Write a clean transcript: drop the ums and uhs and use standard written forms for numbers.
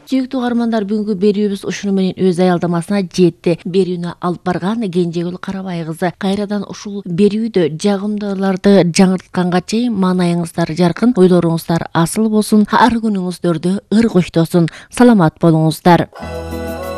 Сүйүктүү каармандар, бүгүнкү берүүбүз ушуну менен өз аялдамасына жетти. Берүүнү алып барган Кенжегүл Карабай кызы. Кайрадан ушул берүүдө жагымдууларды жаңыртканга чейин маанайыңыздар жаркын, ойлоруңуздар асыл болсун, ар күнүңүздөрдө ыр коштосун. Саламат болуңуздар.